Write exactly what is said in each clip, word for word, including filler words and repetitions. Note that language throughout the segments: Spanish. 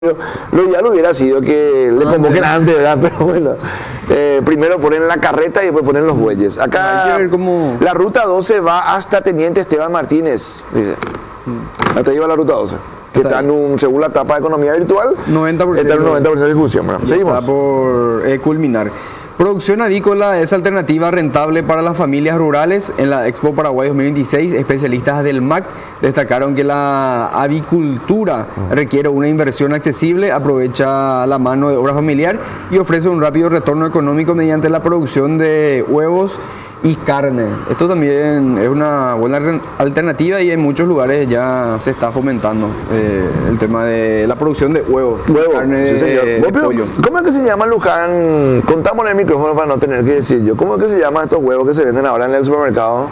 Lo ideal hubiera sido que le convoquen antes, ¿verdad? Pero bueno, eh, primero ponen la carreta y después ponen los bueyes. Acá Hay que ver cómo... la ruta doce va hasta Teniente Esteban Martínez, dice. Hasta ahí va la ruta doce. Que está, está en un, según la etapa de economía virtual, noventa por ciento está en un noventa por ciento de difusión. Bueno, seguimos. Está por eh, culminar. Producción avícola es alternativa rentable para las familias rurales. En la Expo Paraguay dos mil veintiséis, especialistas del M A C destacaron que la avicultura requiere una inversión accesible, aprovecha la mano de obra familiar y ofrece un rápido retorno económico mediante la producción de huevos y carne. Esto también es una buena alternativa y en muchos lugares ya se está fomentando eh, el tema de la producción de huevos, Huevo, carne sí, señor. de, de pollo. ¿Cómo es que se llama, Luján? Contamos en el micrófono para no tener que decir yo. ¿Cómo es que se llaman estos huevos que se venden ahora en el supermercado?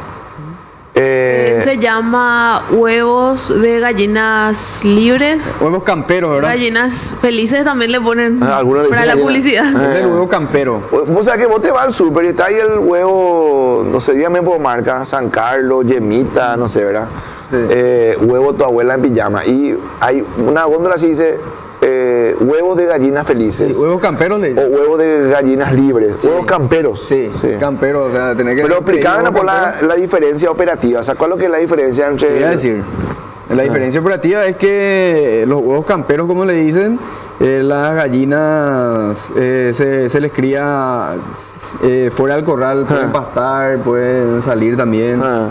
Eh, se llama huevos de gallinas libres. Huevos camperos, ¿verdad? Gallinas felices también le ponen Ah, para le la gallina. publicidad. Ah. Es el huevo campero. O sea que vos te vas al súper y está ahí el huevo, no sé, dígame por marca, San Carlos, Yemita, no sé, ¿verdad? Sí. Eh, huevo tu abuela en pijama. Y hay una góndola así dice eh, huevos de gallinas felices. Sí, huevos camperos le O dicen. huevos de gallinas libres. Sí. Huevos camperos. Sí, camperos, o sea, tener que... Pero explicaban por la, la diferencia operativa. O sea, ¿cuál es lo que es la diferencia entre...? Te voy a decir, la diferencia operativa es que los huevos camperos, como le dicen, eh, las gallinas eh, se, se les cría eh, fuera del corral, pueden Ah. pastar, pueden salir también Ah.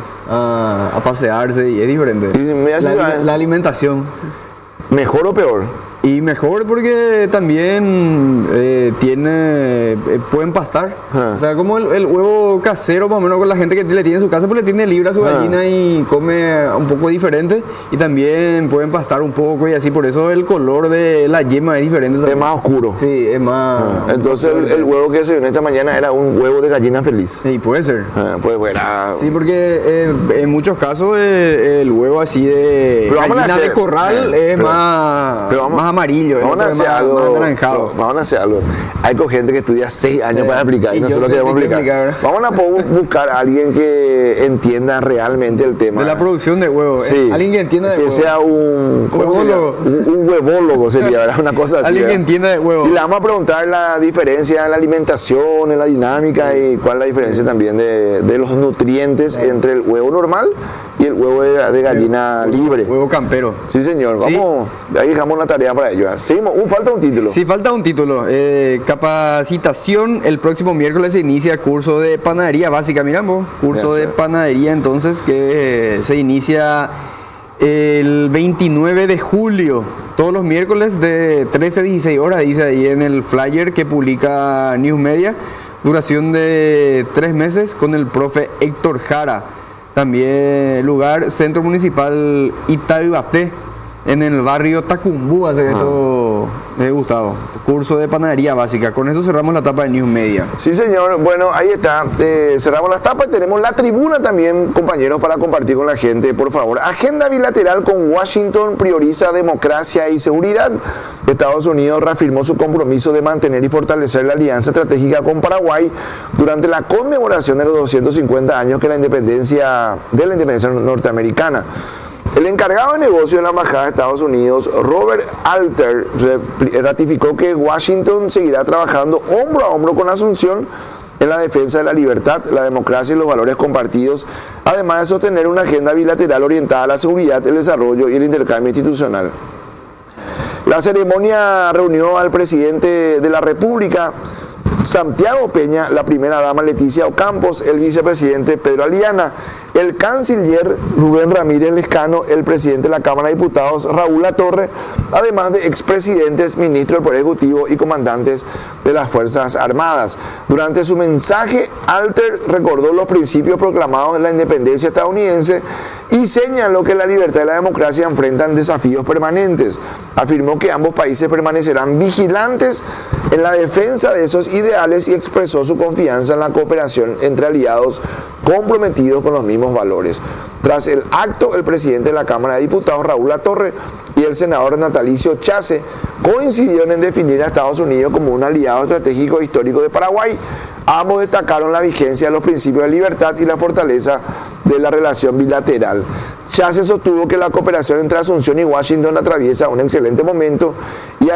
a, a pasearse y es diferente. Y me hace La, saber. la alimentación. ¿Mejor o peor? Y mejor porque también eh, tiene, eh, pueden pastar. Ah. O sea, como el, el huevo casero, más o menos con la gente que le tiene en su casa, pues le tiene libre a su Ah. gallina y come un poco diferente. Y también pueden pastar un poco y así, por eso el color de la yema es diferente Es también. más oscuro. Sí, es más... Ah, Entonces el, el huevo que se dio esta mañana era un huevo de gallina feliz. Sí, puede ser. Ah, pues bueno. Sí, porque eh, en muchos casos eh, el huevo así de Pero vamos a gallina hacer- de corral eh, es pero- más, pero vamos- más amarillo, Vamos a es hacer más, algo. más anaranjado. no, vamos a hacer algo. Hay con gente que estudia seis años Sí. para explicar y, Y yo nosotros te queremos tengo que explicar. explicar. Vamos a po- buscar a alguien que entienda realmente el tema. De la producción de huevos. Sí. ¿eh? Alguien que entienda de Que huevos. sea un, ¿cómo se llama? Huevólogo. un, un huevólogo sería, ¿verdad? Una cosa así. Alguien que ¿verdad? entienda de huevos. Y le vamos a preguntar la diferencia en la alimentación, en la dinámica y cuál es la diferencia también de, de los nutrientes entre el huevo normal y el huevo de, de gallina libre. Huevo campero. Sí, señor. Sí. Vamos, ahí dejamos una tarea para ello. ¿verdad? Seguimos. Un, falta un título. Sí, falta un título. Eh, capacitación. El próximo miércoles se inicia curso de panadería básica. Miramos. Curso Ya, de sí. panadería entonces que eh, se inicia el veintinueve de julio. Todos los miércoles de trece a dieciséis horas. Dice ahí en el flyer que publica News Media. Duración de tres meses con el profe Héctor Jara. También lugar Centro Municipal Itaibate, en el barrio Tacumbú, hacer esto, eh, Gustavo. Curso de panadería básica. Con eso cerramos la etapa de News Media. Sí, señor. Bueno, ahí está. Eh, cerramos las tapas y tenemos la tribuna también, compañeros, para compartir con la gente, por favor. Agenda bilateral con Washington prioriza democracia y seguridad. Estados Unidos reafirmó su compromiso de mantener y fortalecer la alianza estratégica con Paraguay durante la conmemoración de los doscientos cincuenta años que la independencia, de la independencia norteamericana. El encargado de negocio de la Embajada de Estados Unidos, Robert Alter, ratificó que Washington seguirá trabajando hombro a hombro con Asunción en la defensa de la libertad, la democracia y los valores compartidos, además de sostener una agenda bilateral orientada a la seguridad, el desarrollo y el intercambio institucional. La ceremonia reunió al presidente de la República, Santiago Peña, la primera dama Leticia Ocampos, el vicepresidente Pedro Aliana, el canciller Rubén Ramírez Lescano, el presidente de la Cámara de Diputados Raúl Latorre, además de expresidentes, ministros del Poder Ejecutivo y comandantes de las Fuerzas Armadas. Durante su mensaje, Alter recordó los principios proclamados en la independencia estadounidense y señaló que la libertad y la democracia enfrentan desafíos permanentes. Afirmó que ambos países permanecerán vigilantes en la defensa de esos ideales y expresó su confianza en la cooperación entre aliados comprometidos con los mismos valores. Tras el acto, el presidente de la Cámara de Diputados, Raúl Latorre, y el senador Natalicio Chase coincidieron en definir a Estados Unidos como un aliado estratégico e histórico de Paraguay. Ambos destacaron la vigencia de los principios de libertad y la fortaleza de la relación bilateral. ya se sostuvo que la cooperación entre Asunción y Washington atraviesa un excelente momento y